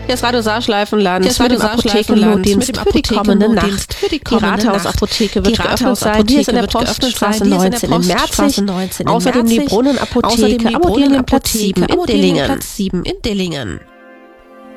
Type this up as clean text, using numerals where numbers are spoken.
Hier ist Radio Saarschleifenland mit dem Apothekennotdienst für die kommende Nacht. Die Rathausapotheke wird geöffnet sein. Hier ist in der Postenstraße 19 in Merzig. Außerdem die Brunnenapotheke am Otilienplatz 7 in Dillingen.